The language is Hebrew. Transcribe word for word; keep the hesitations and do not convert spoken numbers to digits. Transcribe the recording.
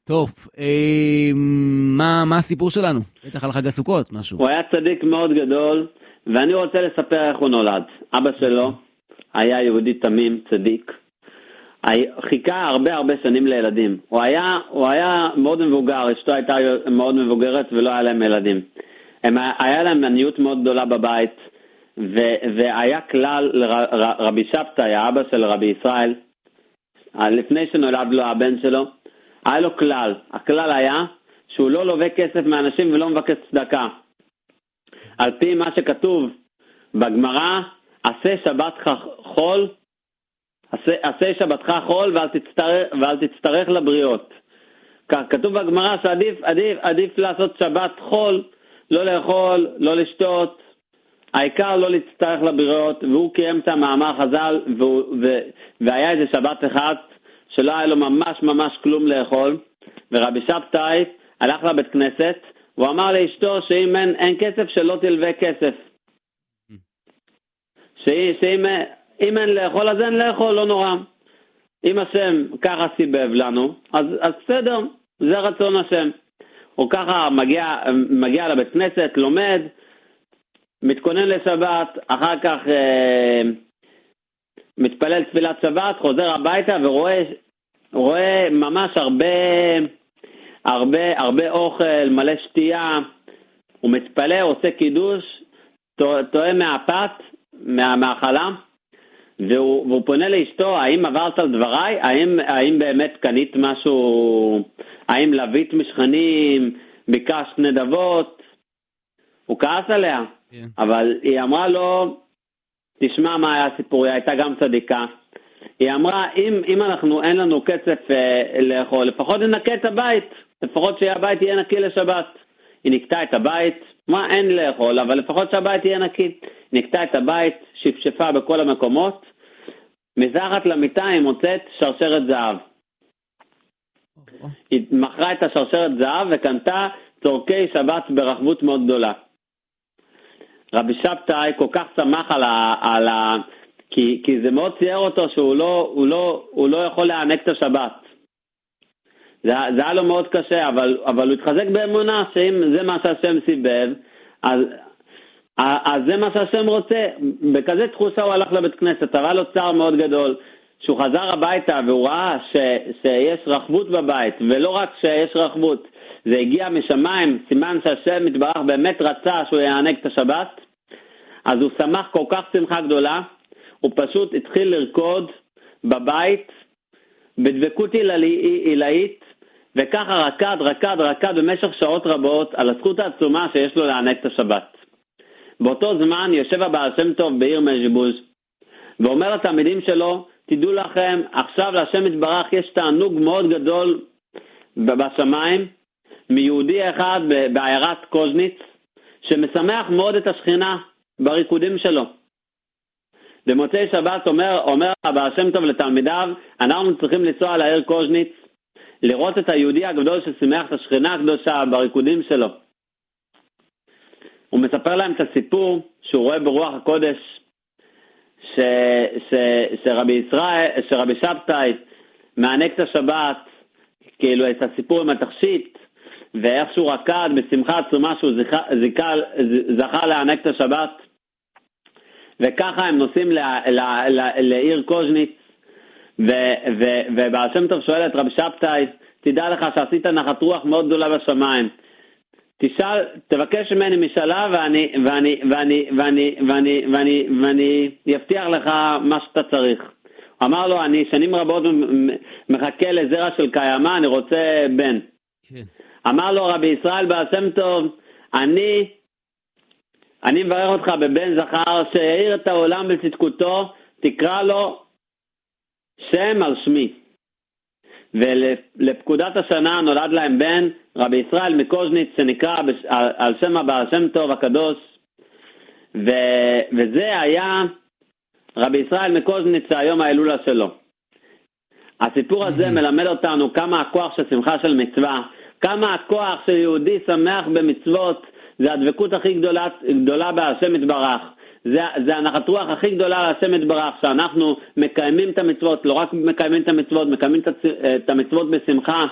טוב, אה, מה, מה הסיפור שלנו? בטח על חג הסוכות, משהו. הוא היה צדיק מאוד גדול, ואני רוצה לספר איך הוא נולד. אבא שלו היה יהודי תמים, צדיק. חיכה הרבה הרבה שנים לילדים. הוא היה, הוא היה מאוד מבוגר, אשתו הייתה מאוד מבוגרת ולא היה להם ילדים. הם, היה להם עניות מאוד גדולה בבית, ו, והיה כלל לרבי שבתאי, האבא של רבי ישראל, לפני שנולד לו הבן שלו, היה לו כלל. הכלל היה שהוא לא לווה כסף מאנשים ולא מבקש צדקה. על פי מה שכתוב בגמרא, עשה שבתך חול, עשה, עשה שבתך חול ואל תצטרך, ואל תצטרך לבריות. כך כתוב בגמרא שעדיף עדיף, עדיף לעשות שבת חול, לא לאכול, לא לשתות, העיקר לא להצטרך לבריות, והוא קיים את המאמר חז"ל, והוא, ו, והיה איזה שבת אחד שלא היה לו ממש ממש כלום לאכול, ורבי שבתאי הלך לבית כנסת, והוא אמר לאשתו שאם אין, אין כסף שלא תלווה כסף. שאם אם אין לאכול אז אין לאכול, לא נורא. אם השם ככה סיבב לנו, אז, אז בסדר, זה רצון השם. הוא ככה מגיע, מגיע לבית כנסת, לומד, מתכונן לשבת, אחר כך אה, מתפלל תפילת שבת, חוזר הביתה ורואה רואה ממש הרבה, הרבה, הרבה אוכל, מלא שתייה. הוא מתפלל, עושה קידוש, טועה מהפת, מהמאכלה, והוא, והוא פונה לאשתו, האם עברת על דבריי? האם, האם באמת קנית משהו? האם לווית משכנים? ביקשת נדבות? הוא כעס עליה, yeah. אבל היא אמרה לו, תשמע מה היה הסיפור, היא הייתה גם צדיקה. היא אמרה, אם, אם אנחנו, אין לנו קצף אה, לאכול, לפחות ננקה את הבית, לפחות שהבית יהיה נקי לשבת. היא נקטה את הבית, מה אין לאכול, אבל לפחות שהבית יהיה נקי. היא נקטה את הבית, שפשפה בכל המקומות, מזרחת למיטה היא מוצאת שרשרת זהב. Oh. היא מכרה את השרשרת זהב וקנתה צורכי שבת ברחבות מאוד גדולה. רבי שבתאי כל כך שמח על ה... על ה כי, כי זה מאוד צייר אותו שהוא לא, הוא לא, הוא לא יכול להענק את השבת. זה, זה היה לו מאוד קשה, אבל, אבל הוא התחזק באמונה שאם זה מה שהשם סיבב, אז, אז זה מה שהשם רוצה. בכזה תחושה הוא הלך לבית כנסת, אבל לו צער מאוד גדול, שהוא חזר הביתה והוא ראה ש, שיש רחבות בבית, ולא רק שיש רחבות, זה הגיע משמיים, סימן שהשם מתברך באמת רצה שהוא יענק את השבת, אז הוא שמח כל כך שמחה גדולה, הוא פשוט התחיל לרקוד בבית, בדבקות עילאית, וככה רקד, רקד, רקד במשך שעות רבות על הזכות העצומה שיש לו לענק את השבת. באותו זמן יושב הבעל שם טוב בעיר מז'יבוז' ואומר לתלמידים שלו, תדעו לכם, עכשיו להשם יתברך יש תענוג מאוד גדול בשמיים, מיהודי אחד בעיירת קוז'ניץ, שמשמח מאוד את השכינה בריקודים שלו. במוצאי שבת אומר, אומר הבעל שם טוב לתלמידיו, אנחנו צריכים לנסוע לעיר קוז'ניץ, לראות את היהודי הגדול ששימח את השכינה הקדושה בריקודים שלו. הוא מספר להם את הסיפור שהוא רואה ברוח הקודש, ש, ש, שרבי ישראל, שרבי שבתאי מענק את השבת, כאילו את הסיפור עם התכשיט, ואיך שהוא רקד בשמחה עצומה שהוא זכה, זכה, זכה לענק את השבת. וככה הם נוסעים ל, ל, ל, לעיר קוז'ניץ, ובעל שם טוב שואל את רבי שבתאי, תדע לך שעשית נחת רוח מאוד גדולה בשמיים. תשאל, תבקש ממני משאלה ואני ואני ואני ואני ואני ואני ואני יבטיח לך מה שאתה צריך. הוא אמר לו, אני שנים רבות מחכה לזרע של קיימה, אני רוצה בן. כן. אמר לו רבי ישראל בעל שם טוב, אני אני מברך אותך בבן זכר שיאיר את העולם בצדקותו, תקרא לו שם על שמי. ולפקודת השנה נולד להם בן, רבי ישראל מקוז'ניץ, שנקרא על שם הבעל שם טוב הקדוש, ו, וזה היה רבי ישראל מקוז'ניץ היום ההילולה שלו. הסיפור הזה מלמד אותנו כמה הכוח של שמחה של מצווה, כמה הכוח של יהודי שמח במצוות, זה הדבקות הכי גדולה, גדולה בהשם יתברך. זה, זה הנחת רוח הכי גדולה להשם יתברך, שאנחנו מקיימים את המצוות, לא רק מקיימים את המצוות, מקיימים את המצוות בשמחה,